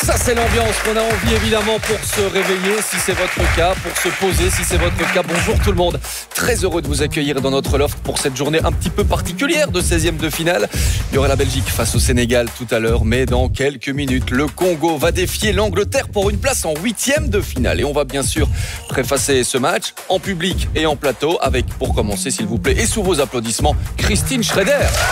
Ça, c'est l'ambiance qu'on a envie évidemment pour se réveiller, si c'est votre cas, pour se poser, si c'est votre cas. Bonjour tout le monde. Très heureux de vous accueillir dans notre loft pour cette journée un petit peu particulière de 16e de finale. Il y aura la Belgique face au Sénégal tout à l'heure, mais dans quelques minutes, le Congo va défier l'Angleterre pour une place en 8e de finale. Et on va bien sûr préfacer ce match en public et en plateau avec, pour commencer s'il vous plaît, et sous vos applaudissements, Christine Schreder.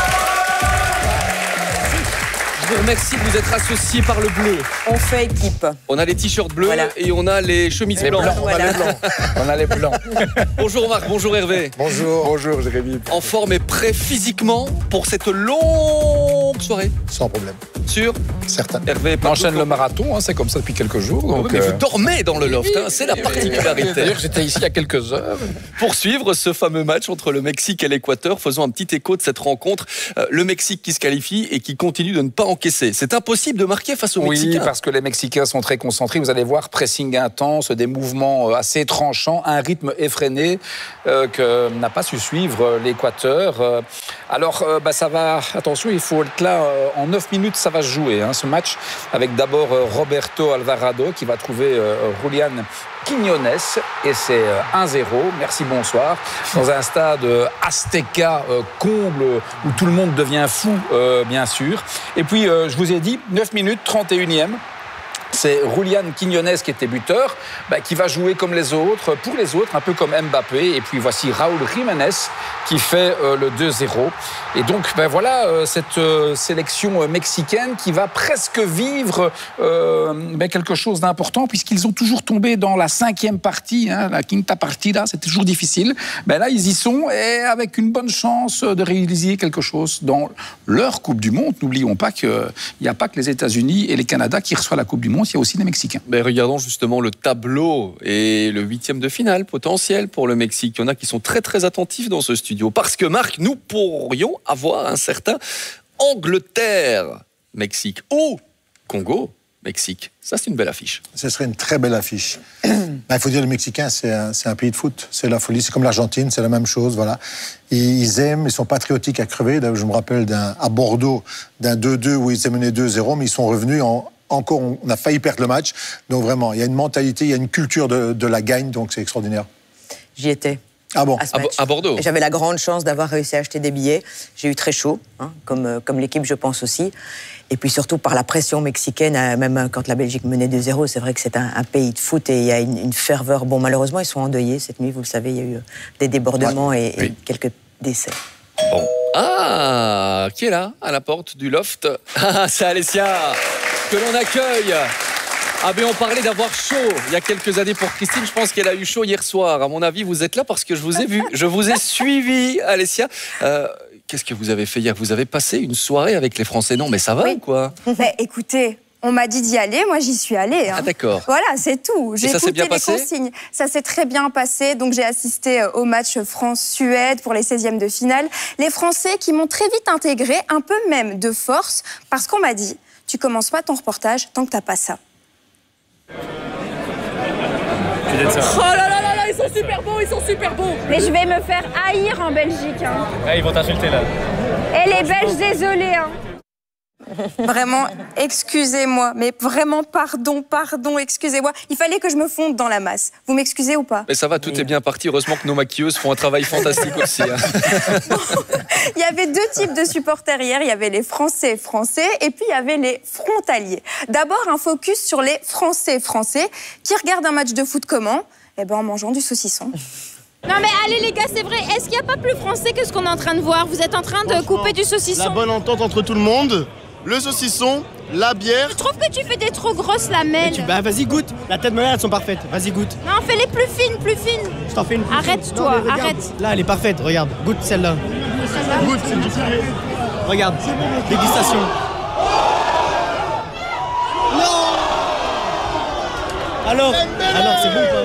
Je vous remercie de vous être associés par le bleu. On fait équipe. On a les t-shirts bleus et on a les chemises les blanches. Blancs, on a les blancs. On a les blancs. Bonjour Marc, bonjour Hervé. Bonjour Jérémy. En forme et prêt physiquement pour cette longue soirée. Sans problème. Sûr ? Certain. Hervé, on enchaîne le marathon, c'est comme ça depuis quelques jours. Donc, mais vous dormez dans le loft, c'est la particularité. D'ailleurs, j'étais ici il y a quelques heures. Pour suivre ce fameux match entre le Mexique et l'Équateur, faisons un petit écho de cette rencontre. Le Mexique qui se qualifie et qui continue de ne pas encaisser. C'est impossible de marquer face aux Mexicains. Oui, parce que les Mexicains sont très concentrés. Vous allez voir, pressing intense, des mouvements assez tranchants, un rythme effréné que n'a pas su suivre l'Équateur. Alors, ça va... Attention, il faut être là en 9 minutes, ça va se jouer, ce match, avec d'abord Roberto Alvarado qui va trouver Julián Quiñones et c'est 1-0, merci bonsoir, dans un stade Azteca comble où tout le monde devient fou, bien sûr. Et puis, je vous ai dit, 9 minutes, 31e. C'est Julián Quiñones qui était buteur, qui va jouer comme les autres, pour les autres, un peu comme Mbappé. Et puis voici Raúl Jiménez qui fait le 2-0. Et donc voilà cette sélection mexicaine qui va presque vivre quelque chose d'important puisqu'ils ont toujours tombé dans la 5e partie, la quinta partida, c'est toujours difficile. Là, ils y sont et avec une bonne chance de réaliser quelque chose dans leur Coupe du Monde. N'oublions pas qu'il n'y a pas que les États-Unis et les Canada qui reçoivent la Coupe du Monde. Il y a aussi les Mexicains. Regardons justement le tableau et le 8e de finale potentiel pour le Mexique. Il y en a qui sont très très attentifs dans ce studio. Parce que Marc, nous pourrions avoir un certain Angleterre-Mexique ou Congo-Mexique. Ça, c'est une belle affiche. Ce serait une très belle affiche. Il faut dire le Mexicain, c'est un pays de foot. C'est la folie. C'est comme l'Argentine, c'est la même chose. Voilà. Ils aiment, ils sont patriotiques à crever. Je me rappelle à Bordeaux d'un 2-2 où ils étaient menés 2-0, mais ils sont revenus encore, on a failli perdre le match. Donc vraiment, il y a une mentalité, il y a une culture de la gagne, donc c'est extraordinaire. J'y étais. Ah bon ? À Bordeaux. J'avais la grande chance d'avoir réussi à acheter des billets. J'ai eu très chaud, comme l'équipe, je pense aussi. Et puis surtout par la pression mexicaine, même quand la Belgique menait 2-0, c'est vrai que c'est un pays de foot et il y a une ferveur. Bon, malheureusement, ils sont endeuillés cette nuit, vous le savez, il y a eu des débordements et quelques décès. Bon. Ah, qui est là, à la porte du loft ? Ah, c'est Alessia que l'on accueille. On parlait d'avoir chaud il y a quelques années pour Christine. Je pense qu'elle a eu chaud hier soir. À mon avis, vous êtes là parce que je vous ai vu. Je vous ai suivi, Alessia. Qu'est-ce que vous avez fait hier ? Vous avez passé une soirée avec les Français ? Non, mais ça va ou quoi ? Écoutez, on m'a dit d'y aller, moi j'y suis allée. Ah d'accord. Voilà, c'est tout. J'ai écouté les consignes. Ça s'est très bien passé. Donc j'ai assisté au match France-Suède pour les 16e de finale. Les Français qui m'ont très vite intégré, un peu même de force, parce qu'on m'a dit, tu commences pas ton reportage tant que t'as pas ça. Oh là là là là, ils sont super beaux, ils sont super beaux. Mais je vais me faire haïr en Belgique. Ils vont t'insulter là. Et les Belges, désolés. Vraiment, excusez-moi, mais vraiment, pardon, excusez-moi. Il fallait que je me fonde dans la masse. Vous m'excusez ou pas ? Mais ça va, tout est bien parti. Heureusement que nos maquilleuses font un travail fantastique aussi. Il y avait 2 types de supporters hier. Il y avait les Français et puis il y avait les frontaliers. D'abord, un focus sur les Français qui regardent un match de foot comment ? En mangeant du saucisson. Non mais allez les gars, c'est vrai, est-ce qu'il n'y a pas plus français que ce qu'on est en train de voir ? Vous êtes en train de couper du saucisson. La bonne entente entre tout le monde, le saucisson, la bière... Je trouve que tu fais des trop grosses lamelles. Vas-y, goûte. La tête de ma mère, elles sont parfaites. Vas-y, goûte. Non, fais-les plus fines. Je t'en fais une. Arrête-toi, arrête. Là, elle est parfaite, regarde. Goûte celle-là. Goûte, c'est différent. Regarde, dégustation. Non. Alors, c'est bon ou pas ?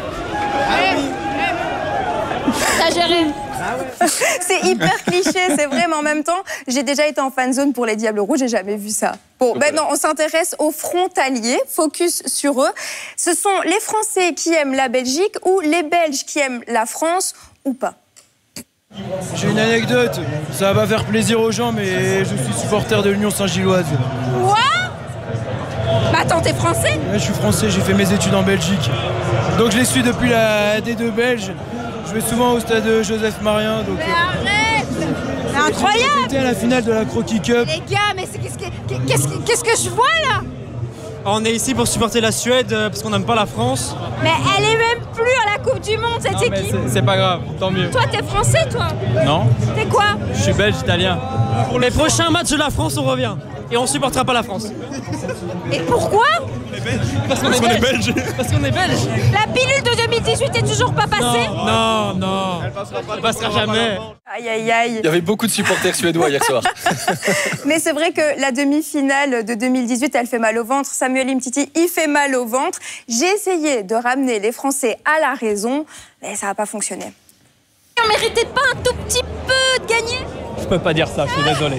T'as géré. C'est hyper cliché, c'est vrai, mais en même temps, j'ai déjà été en fan zone pour les Diables Rouges, j'ai jamais vu ça. Bon, maintenant, on s'intéresse aux frontaliers, focus sur eux. Ce sont les Français qui aiment la Belgique ou les Belges qui aiment la France ou pas ? J'ai une anecdote, ça va faire plaisir aux gens, mais je suis supporter de l'Union Saint-Gilloise. Quoi ? Bah attends, t'es français? Ouais, je suis français, j'ai fait mes études en Belgique. Donc je les suis depuis la D2 belge. Je vais souvent au stade Joseph Marien. Donc, Mais arrête! C'est incroyable! j'étais à la finale de la Croquis Cup. Les gars, mais qu'est-ce que je vois là? On est ici pour supporter la Suède parce qu'on n'aime pas la France. Mais elle est même plus à la Coupe du Monde, cette équipe! C'est pas grave, tant mieux. Toi, t'es français, toi? Non, T'es quoi? je suis belge, italien. Pour les prochains matchs de la France, on revient. Et on supportera pas la France. Et pourquoi? Parce qu'on est belge. Parce qu'on est belge. La pilule de 2018 est toujours pas passée? Non. Elle passera jamais. Aïe, aïe, aïe. Il y avait beaucoup de supporters suédois hier soir. Mais c'est vrai que la demi-finale de 2018, elle fait mal au ventre. Samuel Umtiti, il fait mal au ventre. J'ai essayé de ramener les Français à la raison, mais ça n'a pas fonctionné. On méritait pas un tout petit peu de gagner? Je peux pas dire ça, je suis désolé.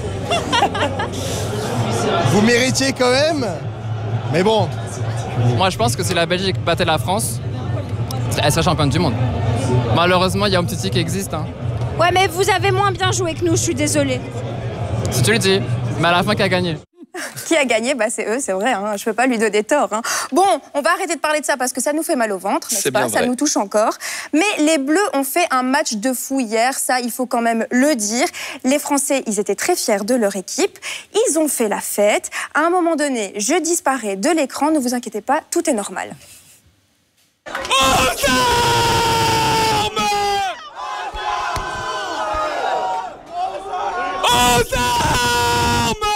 Vous méritiez quand même. Mais bon, Moi, je pense que si la Belgique battait la France, elle serait championne du monde. Malheureusement, il y a Umtiti qui existe. Hein. Ouais, mais vous avez moins bien joué que nous, je suis désolée. Si tu le dis, mais à la fin, qui a gagné? Qui a gagné? Bah, c'est eux, c'est vrai. Hein. Je peux pas lui donner tort. Hein. Bon, on va arrêter de parler de ça parce que ça nous fait mal au ventre, n'est-ce pas? Ça nous touche encore. Mais les Bleus ont fait un match de fou hier. Ça, il faut quand même le dire. Les Français, ils étaient très fiers de leur équipe. Ils ont fait la fête. À un moment donné, je disparais de l'écran. Ne vous inquiétez pas, tout est normal. Oh,